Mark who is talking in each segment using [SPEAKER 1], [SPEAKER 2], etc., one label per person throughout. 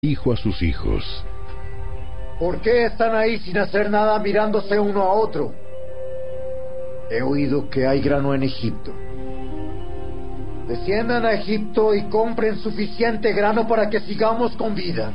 [SPEAKER 1] dijo a sus hijos:
[SPEAKER 2] ¿Por qué están ahí sin hacer nada mirándose uno a otro? He oído que hay grano en Egipto. Desciendan a Egipto y compren suficiente grano para que sigamos con vida.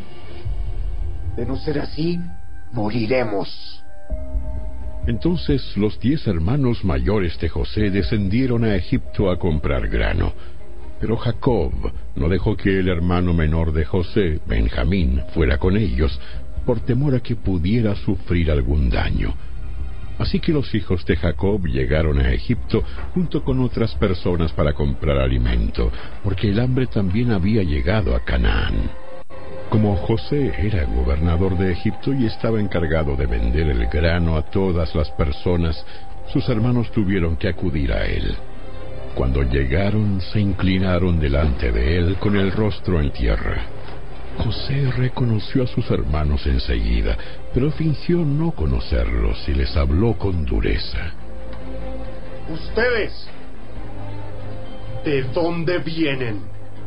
[SPEAKER 2] De no ser así, moriremos.
[SPEAKER 1] Entonces los 10 hermanos mayores de José descendieron a Egipto a comprar grano. Pero Jacob no dejó que el hermano menor de José, Benjamín, fuera con ellos, por temor a que pudiera sufrir algún daño. Así que los hijos de Jacob llegaron a Egipto junto con otras personas para comprar alimento, porque el hambre también había llegado a Canaán. Como José era gobernador de Egipto y estaba encargado de vender el grano a todas las personas, sus hermanos tuvieron que acudir a él. Cuando llegaron, se inclinaron delante de él con el rostro en tierra. José reconoció a sus hermanos enseguida, pero fingió no conocerlos y les habló con dureza.
[SPEAKER 3] ¿Ustedes de dónde vienen?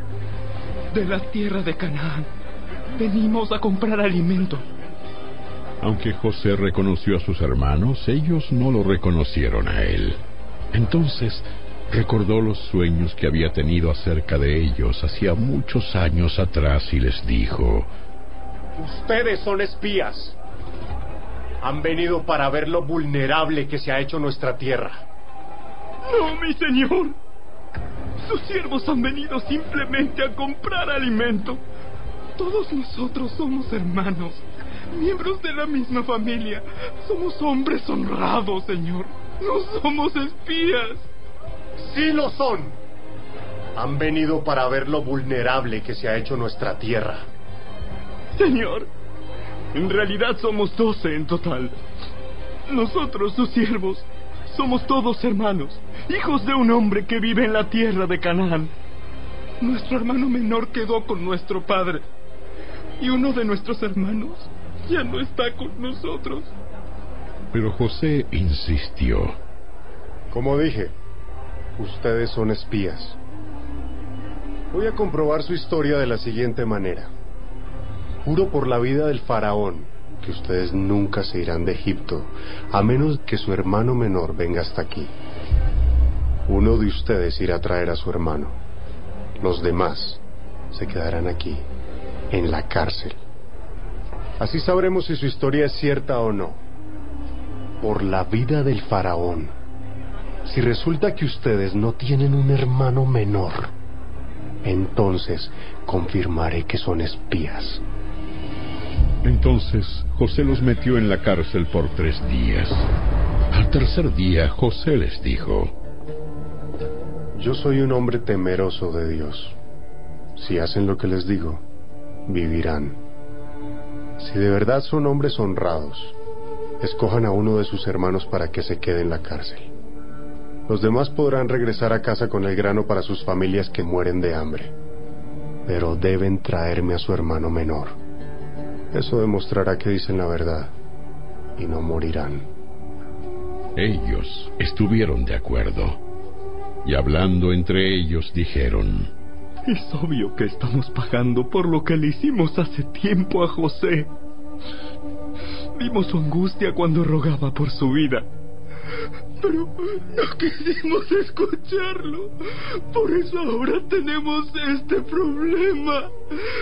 [SPEAKER 4] De la tierra de Canaán. Venimos a comprar alimento.
[SPEAKER 1] Aunque José reconoció a sus hermanos, ellos no lo reconocieron a él. Entonces recordó los sueños que había tenido acerca de ellos hacía muchos años atrás y les dijo:
[SPEAKER 3] Ustedes son espías. Han venido para ver lo vulnerable que se ha hecho nuestra tierra.
[SPEAKER 4] No, mi señor. Sus siervos han venido simplemente a comprar alimento. Todos nosotros somos hermanos, miembros de la misma familia. Somos hombres honrados, señor. No somos espías.
[SPEAKER 3] ¡Sí lo son! Han venido para ver lo vulnerable que se ha hecho nuestra tierra.
[SPEAKER 4] Señor, en realidad somos 12 en total. Nosotros, sus siervos, somos todos hermanos, hijos de un hombre que vive en la tierra de Canaán. Nuestro hermano menor quedó con nuestro padre, y uno de nuestros hermanos ya no está con nosotros.
[SPEAKER 1] Pero José insistió:
[SPEAKER 3] Como dije, ustedes son espías. Voy a comprobar su historia de la siguiente manera. Juro por la vida del faraón que ustedes nunca se irán de Egipto, a menos que su hermano menor venga hasta aquí. Uno de ustedes irá a traer a su hermano. Los demás se quedarán aquí, en la cárcel. Así sabremos si su historia es cierta o no. Por la vida del faraón. Si resulta que ustedes no tienen un hermano menor, entonces confirmaré que son espías.
[SPEAKER 1] Entonces José los metió en la cárcel por 3 días. Al tercer día José les dijo:
[SPEAKER 3] Yo soy un hombre temeroso de Dios. Si hacen lo que les digo, vivirán. Si de verdad son hombres honrados, escojan a uno de sus hermanos para que se quede en la cárcel. Los demás podrán regresar a casa con el grano para sus familias que mueren de hambre. Pero deben traerme a su hermano menor. Eso demostrará que dicen la verdad y no morirán.
[SPEAKER 1] Ellos estuvieron de acuerdo, y hablando entre ellos dijeron:
[SPEAKER 4] Es obvio que estamos pagando por lo que le hicimos hace tiempo a José. Vimos su angustia cuando rogaba por su vida, pero no quisimos escucharlo. Por eso ahora tenemos este problema.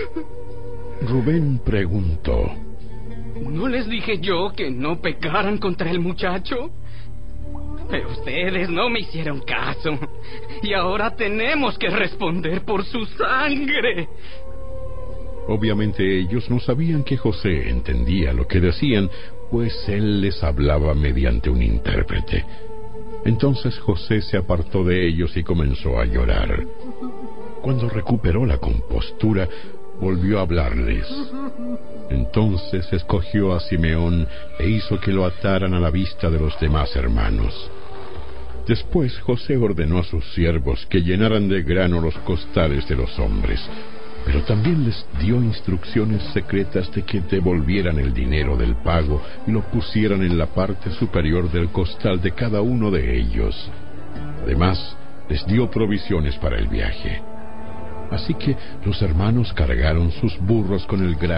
[SPEAKER 1] Rubén preguntó:
[SPEAKER 5] ¿No les dije yo que no pecaran contra el muchacho? Pero ustedes no me hicieron caso. Y ahora tenemos que responder por su sangre.
[SPEAKER 1] Obviamente ellos no sabían que José entendía lo que decían, pues él les hablaba mediante un intérprete. Entonces José se apartó de ellos y comenzó a llorar. Cuando recuperó la compostura, volvió a hablarles. Entonces escogió a Simeón e hizo que lo ataran a la vista de los demás hermanos. Después José ordenó a sus siervos que llenaran de grano los costales de los hombres, pero también les dio instrucciones secretas de que devolvieran el dinero del pago y lo pusieran en la parte superior del costal de cada uno de ellos. Además, les dio provisiones para el viaje. Así que los hermanos cargaron sus burros con el grano